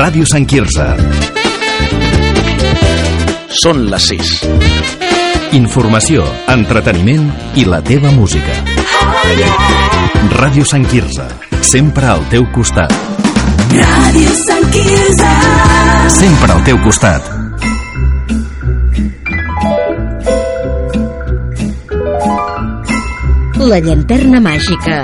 Ràdio Sant Quirze. Són les 6. Informació, entreteniment i la teva música. Ràdio Sant Quirze, sempre al teu costat. Ràdio Sant Quirze, sempre al teu costat. La llanterna màgica.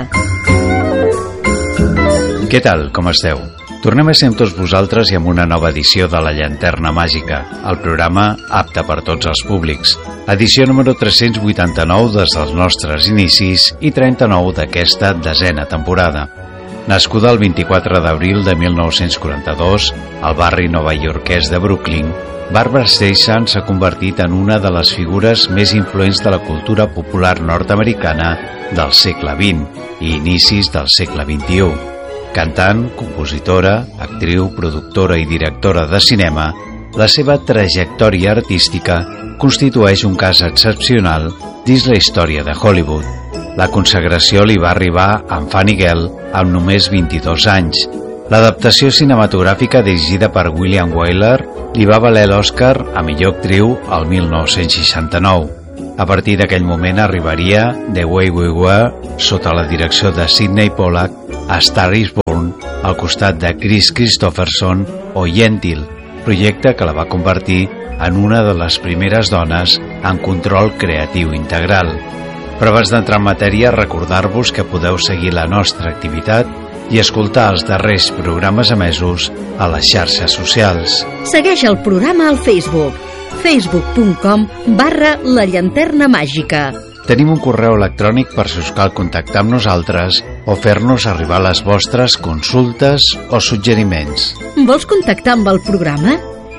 Què tal, com esteu? Tornem a ser amb tots vosaltres i amb una nova edició de La Llanterna Màgica, el programa apte per tots els públics. Edició número 389 des dels nostres inicis i 39 d'aquesta 10a temporada. Nascuda el 24 d'abril de 1942 al barri novaiorquès de Brooklyn, Barbra Streisand s'ha convertit en una de les figures més influents de la cultura popular nord-americana del segle XX i inicis del segle XXI. Cantant, compositora, actriu, productora i directora de cinema, la seva trajectòria artística constitueix un cas excepcional dins la història de Hollywood. La consagració li va arribar amb Funny Girl amb només 22 anys. L'adaptació cinematogràfica dirigida per William Wyler li va valer l'Oscar a millor actriu el 1969. A partir d'aquell moment arribaria The Way We Were, sota la direcció de Sidney Pollack, A Star is Born, al costat de Chris Christopherson o Yentl, projecte que la va convertir en una de les primeres dones en control creatiu integral. Però abans d'entrar en matèria, recordar-vos que podeu seguir la nostra activitat i escoltar els darrers programes emesos a les xarxes socials. Segueix el programa al Facebook, facebook.com/La Llanterna Màgica. Tenim un correu electrònic per si us cal contactar amb nosaltres o fer-nos arribar les vostres consultes o suggeriments. Vols contactar amb el programa?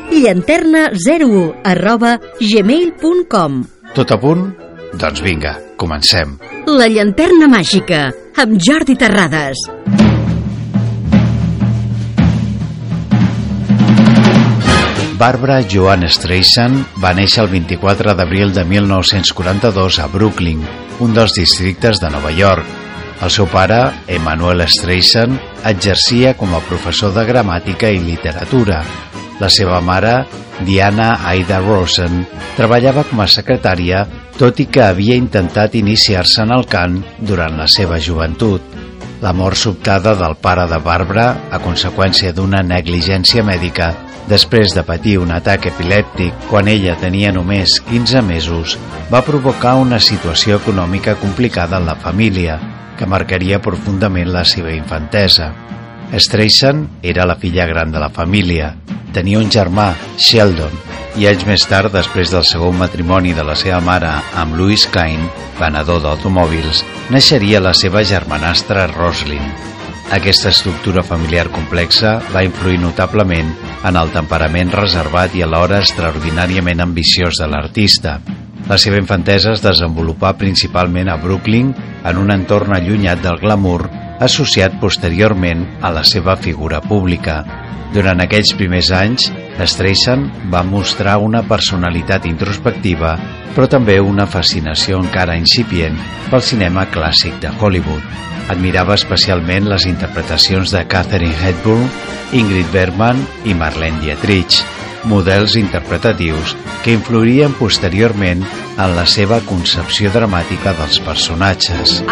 llanterna01@gmail.com. Tot a punt? Doncs vinga, comencem. La Llanterna Màgica, amb Jordi Terrades. Barbra Joan Streisand va néixer el 24 d'abril de 1942 a Brooklyn, un dels districtes de Nova York. El seu pare, Emanuel Streisand, exercia com a professor de gramàtica i literatura. La seva mare, Diana Aida Rosen, treballava com a secretària, tot i que havia intentat iniciar-se en el cant durant la seva joventut. La mort sobtada del pare de Barbra, a conseqüència d'una negligència mèdica, després de patir un atac epilèptic quan ella tenia només 15 mesos, va provocar una situació econòmica complicada en la família, que marcaria profundament la seva infantesa. Streisand era la filla gran de la família. Tenia un germà, Sheldon, i anys més tard, després del segon matrimoni de la seva mare amb Louis Klein, venedor d'automòbils, naixeria la seva germanastra Roslyn. Aquesta estructura familiar complexa va influir notablement en el temperament reservat i alhora extraordinàriament ambiciós de l'artista. La seva infantesa es desenvolupà principalment a Brooklyn, en un entorn allunyat del glamour, associat posteriorment a la seva figura pública. Durant aquells primers anys, Streisand va mostrar una personalitat introspectiva, però també una fascinació encara incipient pel cinema clàssic de Hollywood. Admirava especialment les interpretacions de Katharine Hepburn, Ingrid Bergman i Marlene Dietrich, models interpretatius que influirien posteriorment en la seva concepció dramàtica dels personatges.